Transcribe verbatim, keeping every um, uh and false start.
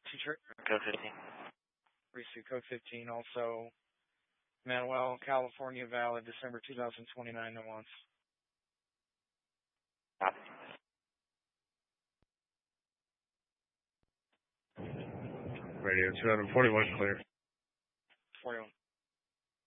Teacher, Code fifteen. receive code fifteen. Also, Manuel, California, valid December two thousand twenty-nine, no once. Copy. Radio two forty-one clear. forty-one.